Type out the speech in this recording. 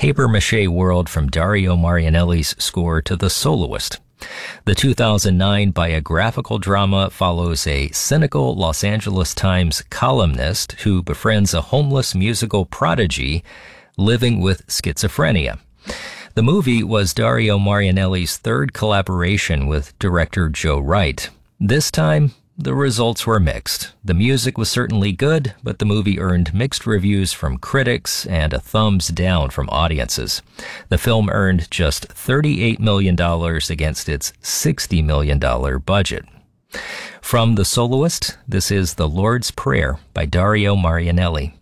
papier-mâché world from Dario Marianelli's score to The Soloist. The 2009 biographical drama follows a cynical Los Angeles Times columnist who befriends a homeless musical prodigy living with schizophrenia. The movie was Dario Marianelli's third collaboration with director Joe Wright. This time, the results were mixed. The music was certainly good, but the movie earned mixed reviews from critics and a thumbs down from audiences. The film earned just $38 million against its $60 million budget. From The Soloist, this is The Lord's Prayer by Dario Marianelli.